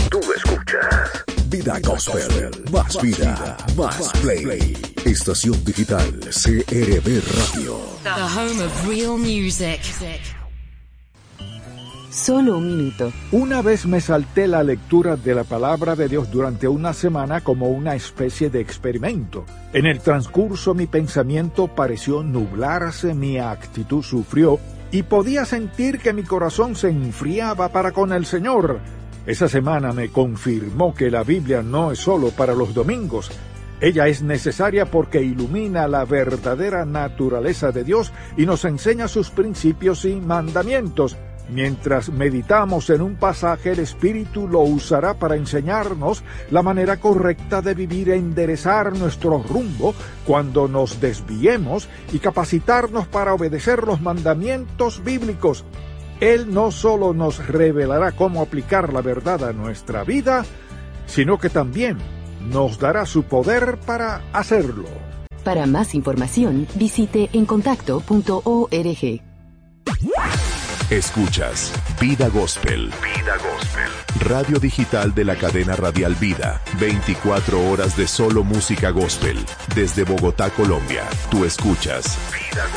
Tú escuchas Vida Gospel, más vida, más play. Estación digital CRB Radio. The home of real music. Solo un minuto. Una vez me salté la lectura de la palabra de Dios durante una semana como una especie de experimento. En el transcurso mi pensamiento pareció nublarse, mi actitud sufrió y podía sentir que mi corazón se enfriaba para con el Señor. Esa semana me confirmó que la Biblia no es solo para los domingos. Ella es necesaria porque ilumina la verdadera naturaleza de Dios y nos enseña sus principios y mandamientos. Mientras meditamos en un pasaje, el Espíritu lo usará para enseñarnos la manera correcta de vivir e enderezar nuestro rumbo cuando nos desviemos y capacitarnos para obedecer los mandamientos bíblicos. Él no solo nos revelará cómo aplicar la verdad a nuestra vida, sino que también nos dará su poder para hacerlo. Para más información, visite encontacto.org. Escuchas Vida Gospel. Vida Gospel. Radio digital de la cadena radial Vida. 24 horas de solo música gospel. Desde Bogotá, Colombia. Tú escuchas Vida Gospel.